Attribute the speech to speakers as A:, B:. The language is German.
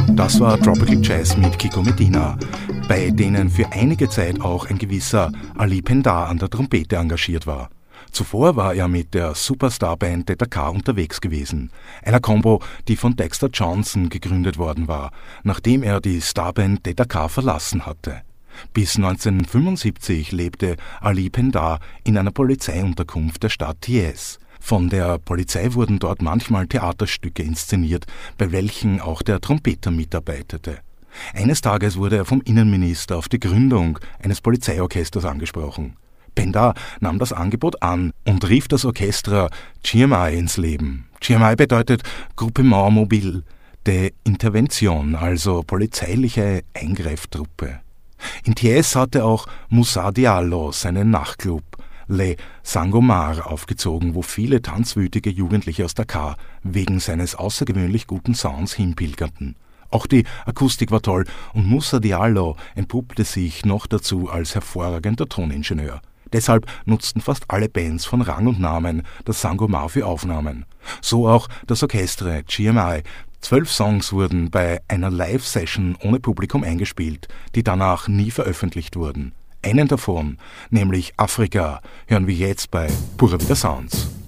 A: Das war Tropical Jazz mit Kiko Medina, bei denen für einige Zeit auch ein gewisser Ali Pendar an der Trompete engagiert war. Zuvor war er mit der Superstarband Theta K unterwegs gewesen, einer Combo, die von Dexter Johnson gegründet worden war, nachdem er die Starband Theta K verlassen hatte. Bis 1975 lebte Ali Pendar in einer Polizeiunterkunft der Stadt Thiès. Von der Polizei wurden dort manchmal Theaterstücke inszeniert, bei welchen auch der Trompeter mitarbeitete. Eines Tages wurde er vom Innenminister auf die Gründung eines Polizeiorchesters angesprochen. Pendar nahm das Angebot an und rief das Orchestra GMI ins Leben. GMI bedeutet Groupement Mobile de Intervention, also polizeiliche Eingreiftruppe. In Thiès hatte auch Moussa Diallo seinen Nachtclub Le Sangomar aufgezogen, wo viele tanzwütige Jugendliche aus Dakar wegen seines außergewöhnlich guten Sounds hinpilgerten. Auch die Akustik war toll und Moussa Diallo entpuppte sich noch dazu als hervorragender Toningenieur. Deshalb nutzten fast alle Bands von Rang und Namen das Sangomar für Aufnahmen. So auch das Orchestre GMI. 12 Songs wurden bei einer Live-Session ohne Publikum eingespielt, die danach nie veröffentlicht wurden. Einen davon, nämlich Afrika, hören wir jetzt bei Pura Vida Sounds.